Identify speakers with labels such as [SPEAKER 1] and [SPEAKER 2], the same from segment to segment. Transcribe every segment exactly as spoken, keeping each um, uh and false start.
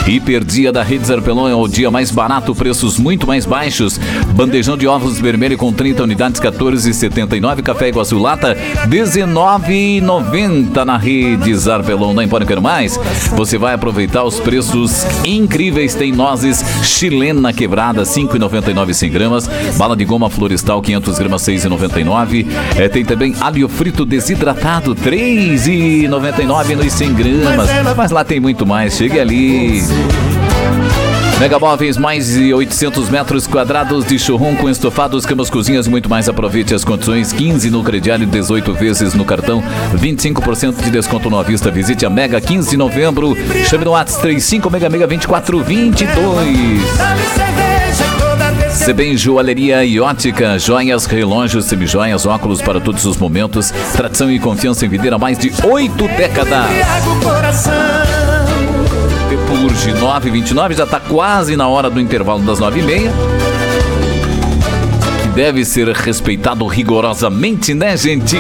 [SPEAKER 1] Hiperdia da Rede Zarpelon é o dia mais barato, preços muito mais baixos. Bandejão de ovos vermelho com trinta unidades, quatorze reais e setenta e nove centavos. Café Iguaçu Lata, dezenove reais e noventa centavos na Rede Zarpelon. Não pode querer mais? Você vai aproveitar os preços incríveis. Tem nozes chilena quebrada, cinco reais e noventa e nove centavos cem gramas. Bala de goma florestal, quinhentas gramas, seis reais e noventa e nove centavos. É, tem também alho frito desidratado, três reais e noventa e nove centavos nos cem gramas. Mas lá tem muito mais. Chegue ali. Mega Móveis, mais de oitocentos metros quadrados de showroom com estofados, camas, cozinhas, muito mais. Aproveite as condições: quinze no crediário, dezoito vezes no cartão, vinte e cinco por cento de desconto no à vista. Visite a Mega, quinze de novembro. Chame no WhatsApp trinta e cinco, seis seis, vinte e quatro, vinte e dois. Sebem Joalheria e Ótica, joias, relógios, semijoias, óculos para todos os momentos. Tradição e confiança em videira há mais de oito décadas. Urge nove e vinte e nove, já está quase na hora do intervalo das nove e meia, que deve ser respeitado rigorosamente, né, gente?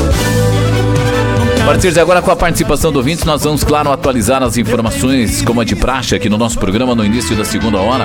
[SPEAKER 1] A partir de agora, com a participação do ouvinte, nós vamos, claro, atualizar as informações como a de praxe aqui no nosso programa no início da segunda hora.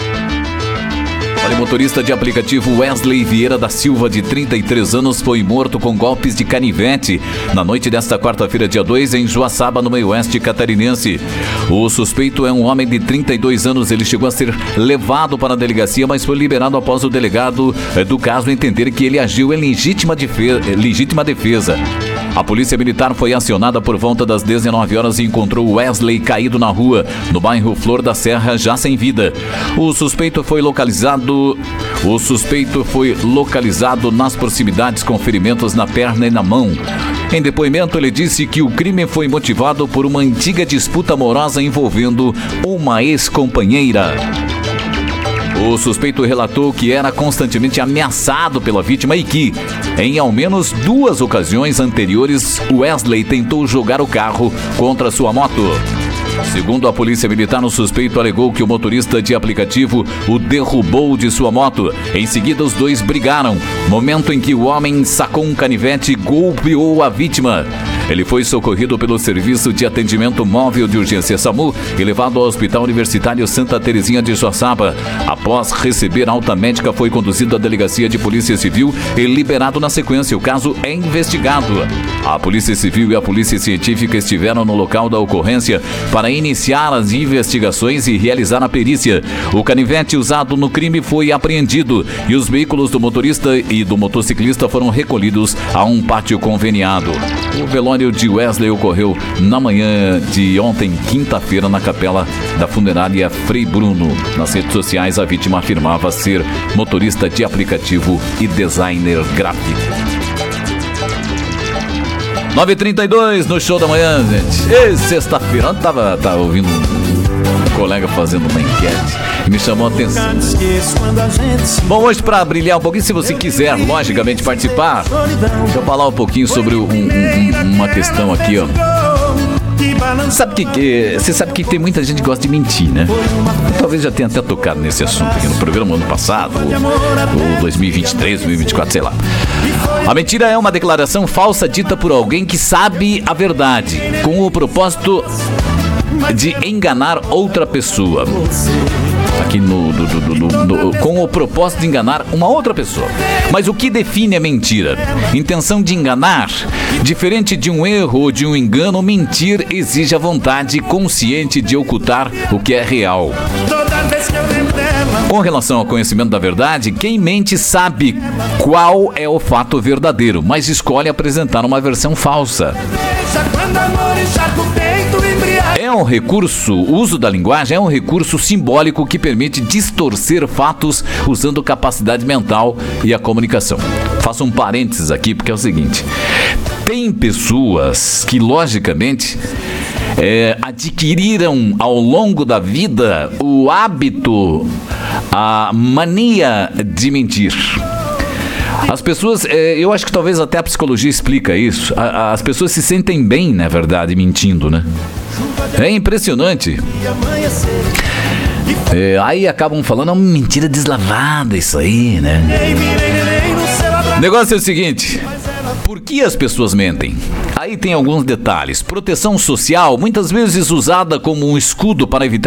[SPEAKER 1] O motorista de aplicativo Wesley Vieira da Silva, de trinta e três anos, foi morto com golpes de canivete na noite desta quarta-feira, dia dois, em Joaçaba, no meio oeste catarinense. O suspeito é um homem de trinta e dois anos. Ele chegou a ser levado para a delegacia, mas foi liberado após o delegado do caso entender que ele agiu em legítima defesa. legítima defesa. A polícia militar foi acionada por volta das dezenove horas e encontrou Wesley caído na rua, no bairro Flor da Serra, já sem vida. O suspeito foi localizado O suspeito foi localizado nas proximidades com ferimentos na perna e na mão. Em depoimento, ele disse que o crime foi motivado por uma antiga disputa amorosa envolvendo uma ex-companheira. O suspeito relatou que era constantemente ameaçado pela vítima e que, em ao menos duas ocasiões anteriores, Wesley tentou jogar o carro contra sua moto. Segundo a polícia militar, o suspeito alegou que o motorista de aplicativo o derrubou de sua moto. Em seguida, os dois brigaram, momento em que o homem sacou um canivete e golpeou a vítima. Ele foi socorrido pelo Serviço de Atendimento Móvel de Urgência SAMU e levado ao Hospital Universitário Santa Terezinha de Joaçaba. Após receber alta médica, foi conduzido à Delegacia de Polícia Civil e liberado na sequência. O caso é investigado. A Polícia Civil e a Polícia Científica estiveram no local da ocorrência para iniciar as investigações e realizar a perícia. O canivete usado no crime foi apreendido e os veículos do motorista e do motociclista foram recolhidos a um pátio conveniado. O velório de Wesley ocorreu na manhã de ontem, quinta-feira, na capela da funerária Frei Bruno. Nas redes sociais, a vítima afirmava ser motorista de aplicativo e designer gráfico. nove e trinta e dois no Show da Manhã, gente. E sexta-feira, ontem tava, tava ouvindo um colega fazendo uma enquete e me chamou a atenção. Bom, hoje, para brilhar um pouquinho, se você quiser, logicamente, participar, deixa eu falar um pouquinho sobre um, um, uma questão aqui, ó. Sabe que, que, você sabe que tem muita gente que gosta de mentir, né? Eu talvez já tenha até tocado nesse assunto aqui no programa ano passado, ou, ou dois mil e vinte e três, dois mil e vinte e quatro, sei lá. A mentira é uma declaração falsa dita por alguém que sabe a verdade, com o propósito de enganar outra pessoa. Aqui no, do, do, do, do, com o propósito de enganar uma outra pessoa. Mas o que define a mentira? Intenção de enganar? Diferente de um erro ou de um engano, mentir exige a vontade consciente de ocultar o que é real. Com relação ao conhecimento da verdade, quem mente sabe qual é o fato verdadeiro, mas escolhe apresentar uma versão falsa. É um recurso, o uso da linguagem é um recurso simbólico que permite distorcer fatos usando capacidade mental e a comunicação. Faço um parênteses aqui porque é o seguinte: tem pessoas que, logicamente, é, adquiriram ao longo da vida o hábito, a mania de mentir. As pessoas, eu acho que talvez até a psicologia explica isso. As pessoas se sentem bem, na verdade, mentindo, né? É impressionante. É, aí acabam falando, é uma mentira deslavada isso aí, né? O negócio é o seguinte: por que as pessoas mentem? Aí tem alguns detalhes. Proteção social, muitas vezes usada como um escudo para evitar